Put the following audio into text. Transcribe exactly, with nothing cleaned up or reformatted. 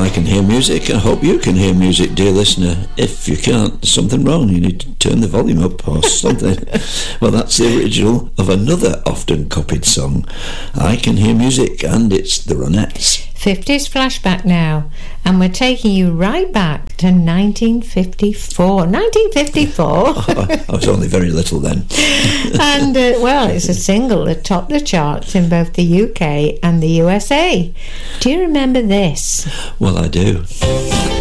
I can hear music. I hope you can hear music, dear listener. If you can't, there's something wrong. You need to turn the volume up or something. Well, that's the original of another often copied song, I Can Hear Music, and it's the Ronettes. fifties flashback now, and we're taking you right back to nineteen fifty-four. nineteen fifty-four? I was only very little then. And, uh, well, it's a single that topped the charts in both the U K and the U S A. Do you remember this? Well, I do.